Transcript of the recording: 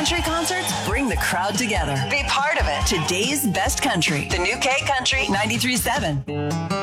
country concerts bring the crowd together. Be part of it. Today's best country. The new K Country 93.7.